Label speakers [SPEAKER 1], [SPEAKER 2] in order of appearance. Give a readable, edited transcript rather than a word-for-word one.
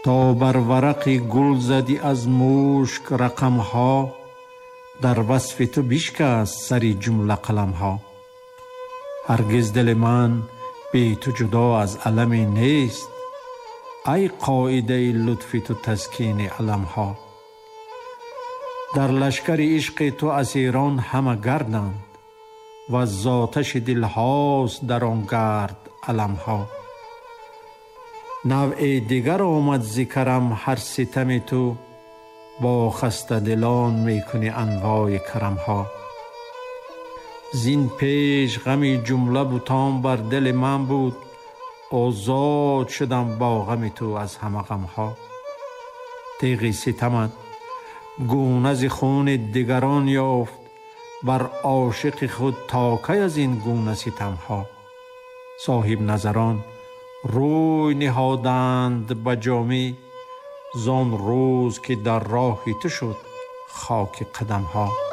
[SPEAKER 1] تا بر ورق گل زدی از مشک رقم ها، در وصف تو بشکست سری جمله قلم ها. هرگز دل من بی تو جدا از علمی نیست، ای قاعده لطف تو تسکین علم ها. در لشکر عشق تو اسیران همه گردند، و از آتش دل هاست در آن گرد علم ها. نوع دیگر آمد ذکرم هر ستم تو، با خسته دلان می کنی انواع کرم ها. زین پیش غمی جمله بتان بر دل من بود، آزاد شدم با غم تو از همه غم ها. تیغ ستمت گونه ز خون دیگران یافت، بر عاشق خود تا کی از این گونه ستم ها. صاحب نظران روی نهادند به جامی، زان روز که در راه تو شد خاک قدم ها.